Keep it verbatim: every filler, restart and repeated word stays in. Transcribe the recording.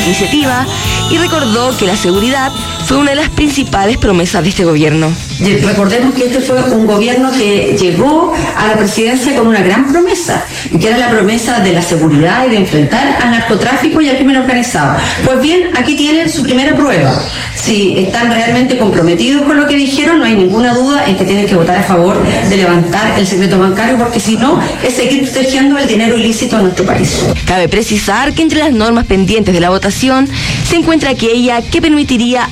iniciativa y recordó que la seguridad fue una de las principales promesas de este gobierno. Y recordemos que este fue un gobierno que llegó a la presidencia con una gran promesa, que era la promesa de la seguridad y de enfrentar al narcotráfico y al crimen organizado. Pues bien, aquí tienen su primera prueba. Si están realmente comprometidos con lo que dijeron, no hay ninguna duda en que tienen que votar a favor de levantar el secreto bancario, porque si no, es seguir protegiendo el dinero ilícito en nuestro país. Cabe precisar que entre las normas pendientes de la votación se encuentra aquella que permitiría